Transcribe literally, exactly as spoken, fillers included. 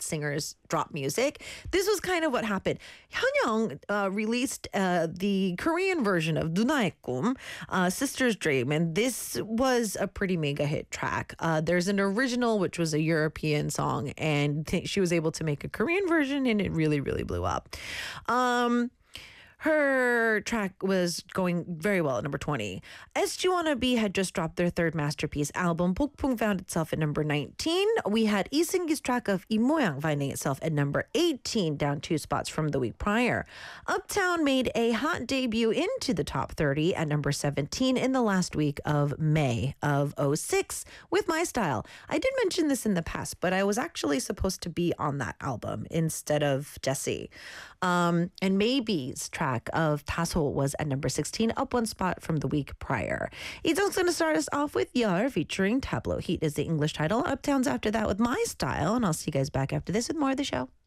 singers drop music. This was kind of what happened. Hyunyoung uh, released uh, the Korean version of 누나의 꿈, uh, Sister's Dream, and this was a pretty mega hit track. Uh, there's an original, which was a European song, and th- she was able to make a Korean version, and it really, really blew up. Um, Her track was going very well at number twenty. S G one B had just dropped their third masterpiece album. 폭풍 found itself at number nineteen. We had Lee Seung-gi's track of 입모양 finding itself at number eighteen, down two spots from the week prior. Uptown made a hot debut into the top thirty at number seventeen in the last week of May of oh six with My Style. I did mention this in the past, but I was actually supposed to be on that album instead of Jessie. Um, and Maybe's track of 다소 was at number sixteen, up one spot from the week prior. Ijeong's going to start us off with Yar featuring Tableau. Heat is the English title. Uptown's after that with My Style. And I'll see you guys back after this with more of the show.